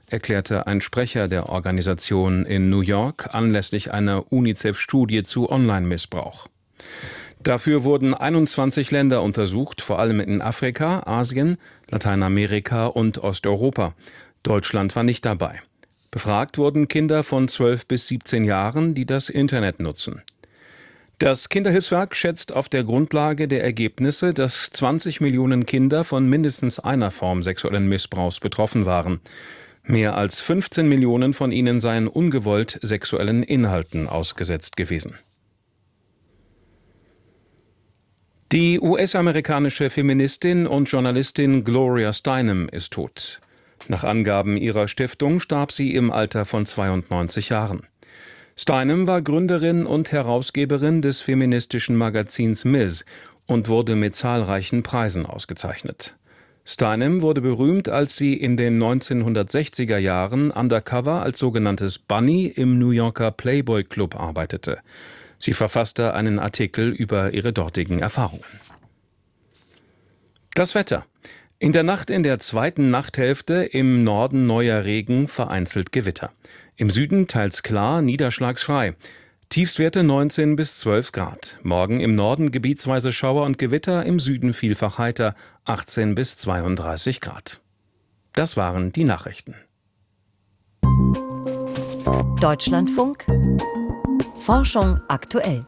erklärte ein Sprecher der Organisation in New York anlässlich einer UNICEF-Studie zu Online-Missbrauch. Dafür wurden 21 Länder untersucht, vor allem in Afrika, Asien, Lateinamerika und Osteuropa. Deutschland war nicht dabei. Befragt wurden Kinder von 12 bis 17 Jahren, die das Internet nutzen. Das Kinderhilfswerk schätzt auf der Grundlage der Ergebnisse, dass 20 Millionen Kinder von mindestens einer Form sexuellen Missbrauchs betroffen waren. Mehr als 15 Millionen von ihnen seien ungewollt sexuellen Inhalten ausgesetzt gewesen. Die US-amerikanische Feministin und Journalistin Gloria Steinem ist tot. Nach Angaben ihrer Stiftung starb sie im Alter von 92 Jahren. Steinem war Gründerin und Herausgeberin des feministischen Magazins Ms. und wurde mit zahlreichen Preisen ausgezeichnet. Steinem wurde berühmt, als sie in den 1960er Jahren undercover als sogenanntes Bunny im New Yorker Playboy Club arbeitete. Sie verfasste einen Artikel über ihre dortigen Erfahrungen. Das Wetter. In der Nacht in der zweiten Nachthälfte im Norden neuer Regen, vereinzelt Gewitter. Im Süden teils klar, niederschlagsfrei. Tiefstwerte 19 bis 12 Grad. Morgen im Norden gebietsweise Schauer und Gewitter, im Süden vielfach heiter, 18 bis 32 Grad. Das waren die Nachrichten. Deutschlandfunk Forschung aktuell.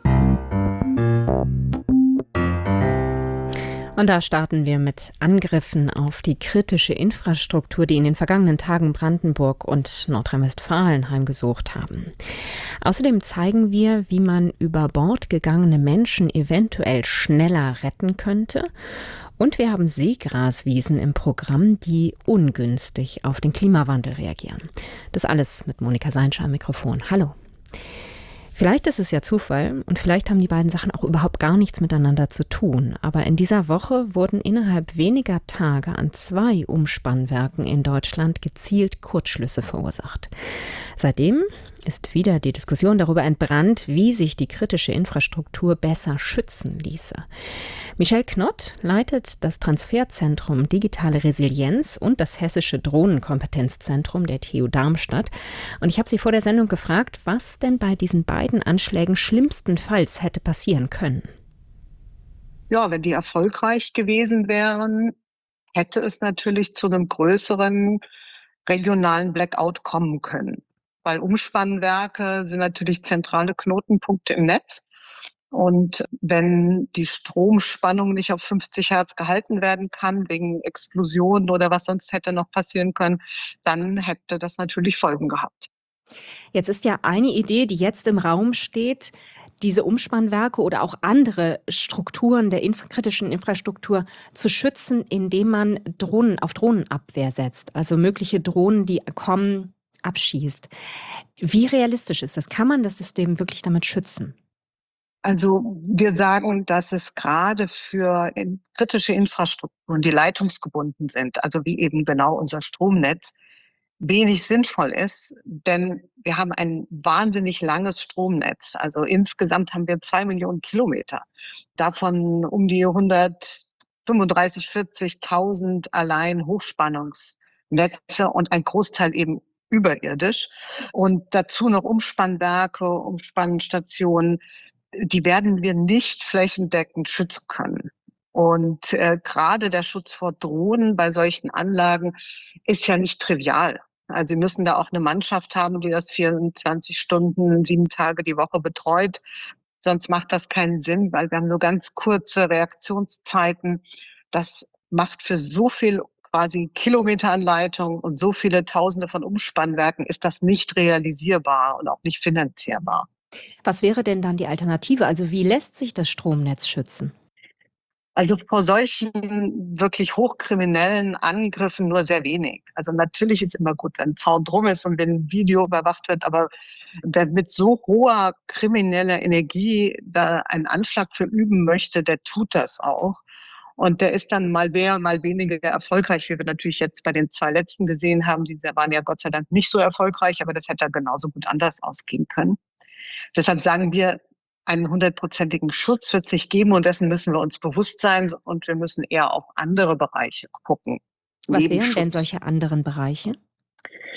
Und da starten wir mit Angriffen auf die kritische Infrastruktur, die in den vergangenen Tagen Brandenburg und Nordrhein-Westfalen heimgesucht haben. Außerdem zeigen wir, wie man über Bord gegangene Menschen eventuell schneller retten könnte. Und wir haben Seegraswiesen im Programm, die ungünstig auf den Klimawandel reagieren. Das alles mit Monika Seinscher am Mikrofon. Hallo. Vielleicht ist es ja Zufall und vielleicht haben die beiden Sachen auch überhaupt gar nichts miteinander zu tun. Aber in dieser Woche wurden innerhalb weniger Tage an 2 Umspannwerken in Deutschland gezielt Kurzschlüsse verursacht. Seitdem ist wieder die Diskussion darüber entbrannt, wie sich die kritische Infrastruktur besser schützen ließe. Michelle Knott leitet das Transferzentrum Digitale Resilienz und das Hessische Drohnenkompetenzzentrum der TU Darmstadt. Und ich habe sie vor der Sendung gefragt, was denn bei diesen beiden Anschlägen schlimmstenfalls hätte passieren können. Ja, wenn die erfolgreich gewesen wären, hätte es natürlich zu einem größeren regionalen Blackout kommen können. Weil Umspannwerke sind natürlich zentrale Knotenpunkte im Netz. Und wenn die Stromspannung nicht auf 50 Hertz gehalten werden kann, wegen Explosionen oder was sonst hätte noch passieren können, dann hätte das natürlich Folgen gehabt. Jetzt ist ja eine Idee, die jetzt im Raum steht, diese Umspannwerke oder auch andere Strukturen der kritischen Infrastruktur zu schützen, indem man Drohnen auf Drohnenabwehr setzt. Also mögliche Drohnen, die kommen, abschießt. Wie realistisch ist das? Kann man das System wirklich damit schützen? Also wir sagen, dass es gerade für kritische Infrastrukturen, die leitungsgebunden sind, also wie eben genau unser Stromnetz, wenig sinnvoll ist, denn wir haben ein wahnsinnig langes Stromnetz. Also insgesamt haben wir 2 Millionen Kilometer, davon um die 135.000, 40.000 allein Hochspannungsnetze und ein Großteil eben überirdisch. Und dazu noch Umspannwerke, Umspannstationen, die werden wir nicht flächendeckend schützen können. Und gerade der Schutz vor Drohnen bei solchen Anlagen ist ja nicht trivial. Also Sie müssen da auch eine Mannschaft haben, die das 24 Stunden, 7 Tage die Woche betreut. Sonst macht das keinen Sinn, weil wir haben nur ganz kurze Reaktionszeiten. Das macht für so viel quasi Kilometeranleitung und so viele Tausende von Umspannwerken ist das nicht realisierbar und auch nicht finanzierbar. Was wäre denn dann die Alternative? Also wie lässt sich das Stromnetz schützen? Also vor solchen wirklich hochkriminellen Angriffen nur sehr wenig. Also natürlich ist immer gut, wenn ein Zaun drum ist und wenn ein Video überwacht wird, aber wer mit so hoher krimineller Energie da einen Anschlag verüben möchte, der tut das auch. Und der ist dann mal mehr, mal weniger erfolgreich, wie wir natürlich jetzt bei den 2 letzten gesehen haben. Die waren ja Gott sei Dank nicht so erfolgreich, aber das hätte genauso gut anders ausgehen können. Deshalb sagen wir, einen 100%igen Schutz wird es nicht geben und dessen müssen wir uns bewusst sein und wir müssen eher auf andere Bereiche gucken. Was wären denn Nebenschutz. solche anderen Bereiche?